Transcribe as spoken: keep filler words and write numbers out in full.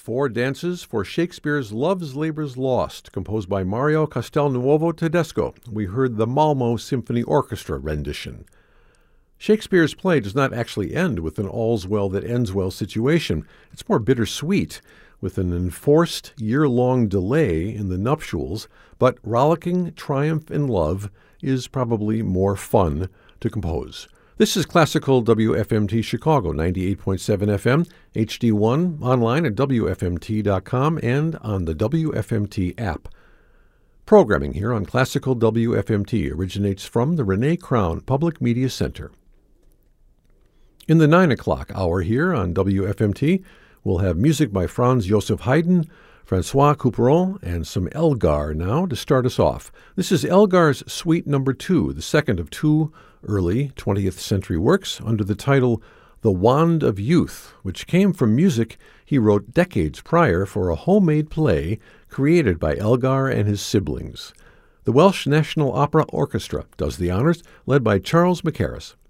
Four dances for Shakespeare's Love's Labour's Lost, composed by Mario Castelnuovo Tedesco. We heard the Malmo Symphony Orchestra rendition. Shakespeare's play does not actually end with an all's well that ends well situation. It's more bittersweet, with an enforced year-long delay in the nuptials, but rollicking triumph in love is probably more fun to compose. This is Classical W F M T Chicago, ninety-eight point seven F M, H D one, online at W F M T dot com and on the W F M T app. Programming here on Classical W F M T originates from the Renee Crown Public Media Center. In the nine o'clock hour here on W F M T, we'll have music by Franz Joseph Haydn, Francois Couperin, and some Elgar now to start us off. This is Elgar's Suite Number Two, the second of two early twentieth century works under the title The Wand of Youth, which came from music he wrote decades prior for a homemade play created by Elgar and his siblings. The Welsh National Opera Orchestra does the honors, led by Charles Mackerras.